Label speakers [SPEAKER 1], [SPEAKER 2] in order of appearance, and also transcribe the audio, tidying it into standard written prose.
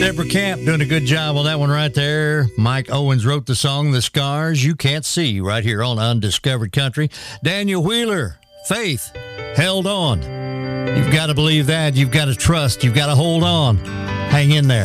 [SPEAKER 1] Deborah Camp doing a good job on that one right there. Mike Owens wrote the song, The Scars You Can't See, right here on Undiscovered Country. Daniel Wheeler, Faith, Held On. You've got to believe that. You've got to trust. You've got to hold on. Hang in there.